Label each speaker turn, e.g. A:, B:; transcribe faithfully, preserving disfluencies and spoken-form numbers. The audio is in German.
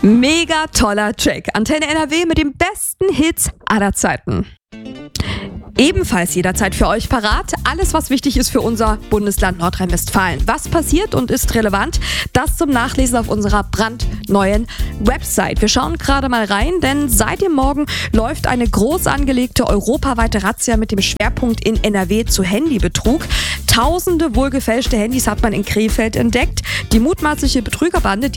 A: Mega toller Track. Antenne N R W mit den besten Hits aller Zeiten. Ebenfalls jederzeit für euch parat. Alles, was wichtig ist für unser Bundesland Nordrhein-Westfalen. Was passiert und ist relevant, das zum Nachlesen auf unserer brandneuen Website. Wir schauen gerade mal rein, denn seit dem Morgen läuft eine groß angelegte europaweite Razzia mit dem Schwerpunkt in N R W zu Handybetrug. Tausende wohlgefälschte Handys hat man in Krefeld entdeckt. Die mutmaßliche Betrügerbande, die